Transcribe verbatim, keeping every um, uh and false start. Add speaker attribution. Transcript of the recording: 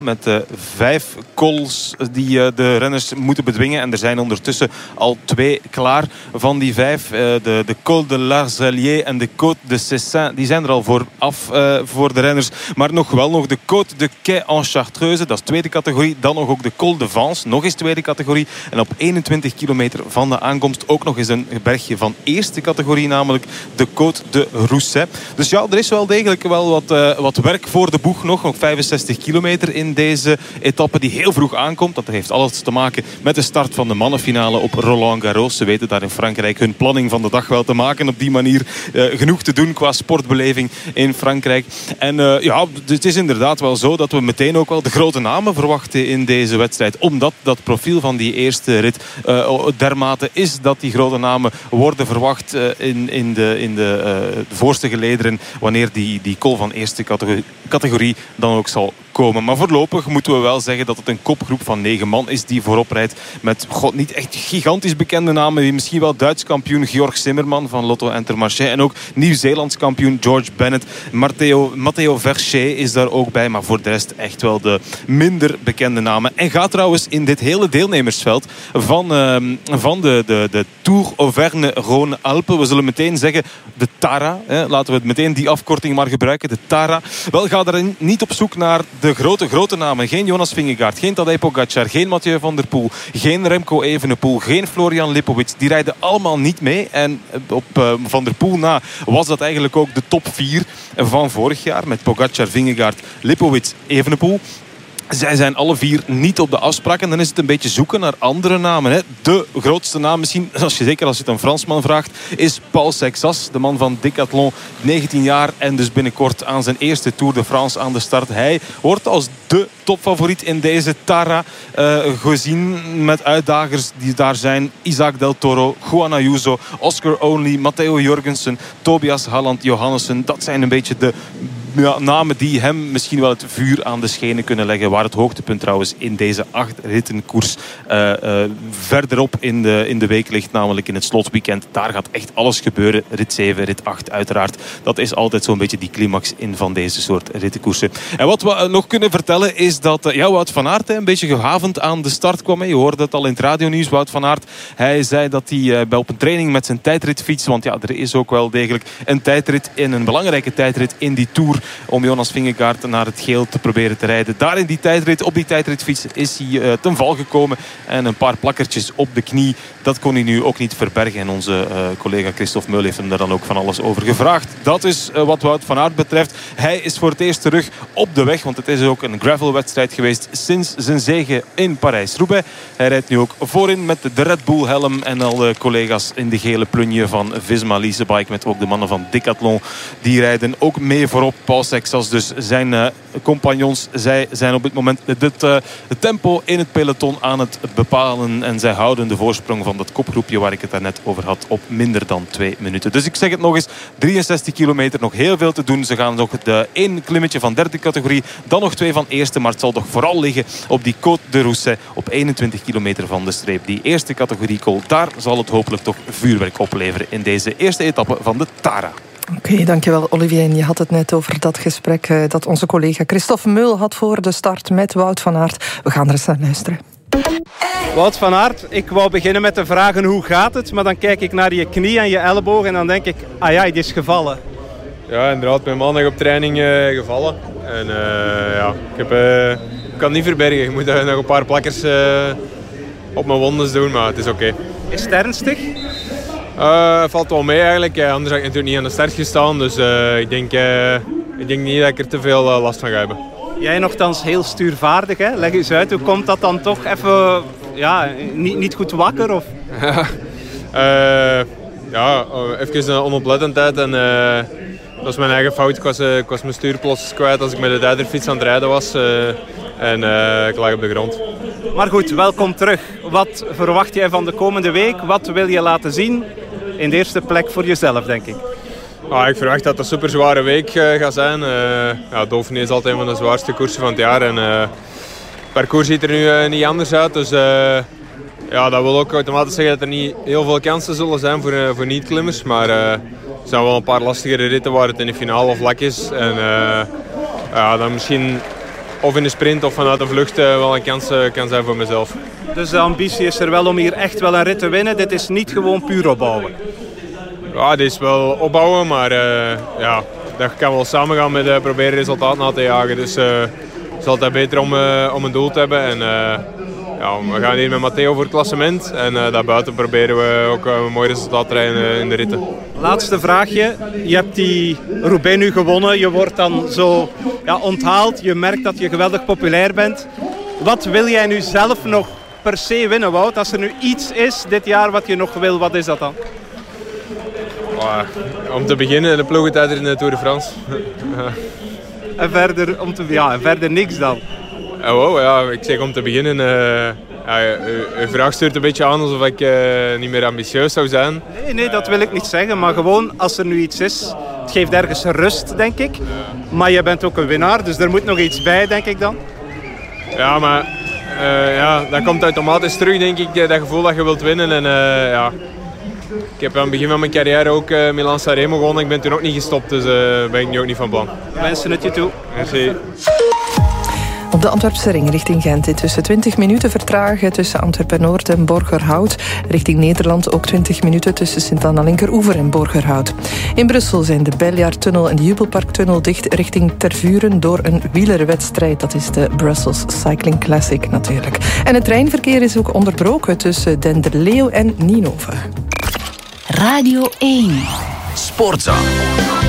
Speaker 1: Met uh, vijf cols die uh, de renners moeten bedwingen. En er zijn ondertussen al twee klaar van die vijf. Uh, de, de Col de l'Arzellier en de Côte de Cessin. Die zijn er al voor af uh, voor de renners. Maar nog wel nog de Côte de Quai en Chartreuse. Dat is tweede categorie. Dan nog ook de Col de Vence. Nog eens tweede categorie. En op eenentwintig kilometer van de aankomst ook nog eens een bergje van eerste categorie. Namelijk de Côte de Rousset. Dus ja, er is wel degelijk wel wat, uh, wat werk voor de boeg nog. Nog vijfenzestig kilometer in deze etappe die heel vroeg aankomt. Dat heeft alles te maken met de start van de mannenfinale op Roland Garros. Ze weten daar in Frankrijk hun planning van de dag wel te maken. Op die manier uh, genoeg te doen qua sportbeleving in Frankrijk. En uh, ja, het is inderdaad wel zo dat we meteen ook wel de grote namen verwachten in deze wedstrijd. Omdat dat profiel van die eerste rit uh, dermate is dat die grote namen worden verwacht uh, in, in, de, in de, uh, de voorste gelederen wanneer die, die call van eerste categorie, categorie dan ook zal komen. Maar voorlopig moeten we wel zeggen dat het een kopgroep van negen man is die voorop rijdt. Met god, niet echt gigantisch bekende namen. Die misschien wel Duits kampioen Georg Zimmerman van Lotto Intermarché. En ook Nieuw-Zeelands kampioen George Bennett. Matteo, Matteo Verchet is daar ook bij. Maar voor de rest echt wel de minder bekende namen. En gaat trouwens in dit hele deelnemersveld van, uh, van de, de, de Tour Auvergne-Rhône-Alpes. We zullen meteen zeggen de Tara. Hè. Laten we het meteen die afkorting maar gebruiken. De Tara. Wel, ga er niet op zoek naar de grote, grote namen. Geen Jonas Vingegaard, geen Tadej Pogacar, geen Mathieu van der Poel, geen Remco Evenepoel, geen Florian Lipowitz. Die rijden allemaal niet mee. En op uh, Van der Poel na was dat eigenlijk ook de top vier van vorig jaar. Met Pogacar, Vingegaard, Lipowitz, Evenepoel. Zij zijn alle vier niet op de afspraak. En dan is het een beetje zoeken naar andere namen. Hè. De grootste naam misschien, als je, zeker als je het een Fransman vraagt, is Paul Sexas. De man van Decathlon, negentien jaar. En dus binnenkort aan zijn eerste Tour de France aan de start. Hij wordt als de topfavoriet in deze Tara uh, gezien. Met uitdagers die daar zijn. Isaac Del Toro, Juan Ayuso, Oscar Only, Matteo Jorgensen, Tobias Halland, Johannessen. Dat zijn een beetje de ja, namen die hem misschien wel het vuur aan de schenen kunnen leggen. Waar het hoogtepunt trouwens in deze acht rittenkoers uh, uh, verderop in de, in de week ligt. Namelijk in het slotweekend. Daar gaat echt alles gebeuren. Rit zeven, rit acht uiteraard. Dat is altijd zo'n beetje die climax in van deze soort rittenkoersen. En wat we nog kunnen vertellen is dat uh, ja, Wout van Aert een beetje gehavend aan de start kwam. Je hoorde het al in het radionieuws. Wout van Aert, hij zei dat hij uh, bij op een training met zijn tijdritfiets, want ja, er is ook wel degelijk een tijdrit in een belangrijke tijdrit in die Tour om Jonas Vingegaard naar het geel te proberen te rijden. Daar in die tijdrit, op die tijdritfiets is hij uh, ten val gekomen en een paar plakkertjes op de knie. Dat kon hij nu ook niet verbergen en onze uh, collega Christophe Meul heeft hem daar dan ook van alles over gevraagd. Dat is uh, wat Wout van Aert betreft. Hij is voor het eerst terug op de weg, want het is ook een gravelwedstrijd geweest sinds zijn zege in Parijs-Roubaix. Hij rijdt nu ook voorin met de Red Bull helm en al de collega's in de gele plunje van Visma Leasebike met ook de mannen van Decathlon. Die rijden ook mee voorop. Paul Sexas, dus zijn uh, compagnons, zij zijn op dit moment het, uh, het tempo in het peloton aan het bepalen en zij houden de voorsprong van dat kopgroepje waar ik het daarnet over had op minder dan twee minuten. Dus ik zeg het nog eens, drieënzestig kilometer, nog heel veel te doen. Ze gaan nog de één klimmetje van derde categorie, dan nog twee van eerste, maar het zal toch vooral liggen op die Côte de Rousset op eenentwintig kilometer van de streep. Die eerste categorie call, daar zal het hopelijk toch vuurwerk opleveren in deze eerste etappe van de Tara.
Speaker 2: Oké, okay, dankjewel Olivier. En je had het net over dat gesprek uh, dat onze collega Christophe Meul had voor de start met Wout van Aert. We gaan er eens naar luisteren.
Speaker 3: Wout van Aert, ik wou beginnen met te vragen hoe gaat het, maar dan kijk ik naar je knie en je elleboog en dan denk ik, ah ja, die is gevallen.
Speaker 4: Ja, inderdaad, ik ben maandag op training uh, gevallen. En uh, ja, ik, heb, uh, ik kan het niet verbergen. Ik moet uh, nog een paar plakkers uh, op mijn wondes doen, maar het is oké. Okay.
Speaker 3: Is het ernstig?
Speaker 4: Uh, valt wel mee eigenlijk. Uh, anders had ik natuurlijk niet aan de start gestaan. Dus uh, ik, denk, uh, ik denk niet dat ik er te veel uh, last van ga hebben.
Speaker 3: Jij nogthans heel stuurvaardig, hè? Leg eens uit, hoe komt dat dan toch even ja, niet, niet goed wakker? Of?
Speaker 4: uh, ja, even een onoplettendheid. En, uh, dat was mijn eigen fout. Ik was, uh, ik was mijn stuur plots kwijt als ik met de tijdritfiets aan het rijden was. Uh, en uh, ik lag op de grond.
Speaker 3: Maar goed, welkom terug. Wat verwacht jij van de komende week? Wat wil je laten zien? In de eerste plek voor jezelf, denk ik.
Speaker 4: Ah, ik verwacht dat het een super zware week uh, gaat zijn. Uh, ja, Dauphiné is altijd een van de zwaarste koersen van het jaar. En, uh, het parcours ziet er nu uh, niet anders uit. Dus uh, ja, dat wil ook automatisch zeggen dat er niet heel veel kansen zullen zijn voor, uh, voor niet-klimmers. Maar uh, er zijn wel een paar lastigere ritten waar het in de finale vlak is. En uh, ja, dan misschien of in de sprint of vanuit de vlucht uh, wel een kans uh, kan zijn voor mezelf.
Speaker 3: Dus de ambitie is er wel om hier echt wel een rit te winnen. Dit is niet gewoon puur opbouwen.
Speaker 4: Ja, dit is wel opbouwen, maar uh, ja, dat kan wel samengaan met uh, proberen resultaat na te jagen. Dus uh, het is altijd beter om, uh, om een doel te hebben. En, uh, ja, we gaan hier met Matteo voor het klassement. En uh, daarbuiten proberen we ook uh, een mooi resultaat te rijden uh, in de ritten.
Speaker 3: Laatste vraagje. Je hebt die Roubaix nu gewonnen. Je wordt dan zo ja, onthaald. Je merkt dat je geweldig populair bent. Wat wil jij nu zelf nog per se winnen, Wout? Als er nu iets is dit jaar wat je nog wil, wat is dat dan?
Speaker 4: Uh, om te beginnen de ploegentijd in de Tour de France.
Speaker 3: En verder, om te, ja, en verder niks dan?
Speaker 4: Uh, wow, ja, ik zeg om te beginnen... Uh, ja, uw vraag stuurt een beetje aan alsof ik uh, niet meer ambitieus zou zijn.
Speaker 3: Nee, nee, dat wil ik niet zeggen. Maar gewoon, als er nu iets is... Het geeft ergens rust, denk ik. Maar je bent ook een winnaar, dus er moet nog iets bij, denk ik dan.
Speaker 4: Ja, maar... Uh, ja, dat komt automatisch terug, denk ik. Dat gevoel dat je wilt winnen. En, uh, ja... Ik heb aan het begin van mijn carrière ook uh, Milan-Sanremo gewonnen. Ik ben toen ook niet gestopt, dus uh, ben ik nu ook niet van plan.
Speaker 3: Wensen het je toe.
Speaker 4: Merci.
Speaker 2: Op de Antwerpse ring richting Gent intussen twintig minuten vertragen tussen Antwerpen-Noord en Borgerhout. Richting Nederland ook twintig minuten tussen Sint-Anna-Linkeroever en Borgerhout. In Brussel zijn de Beljaardtunnel en de Jubelparktunnel dicht richting Tervuren door een wielerwedstrijd. Dat is de Brussels Cycling Classic natuurlijk. En het treinverkeer is ook onderbroken tussen Denderleeuw en Ninove.
Speaker 5: Radio één.
Speaker 6: Sportza.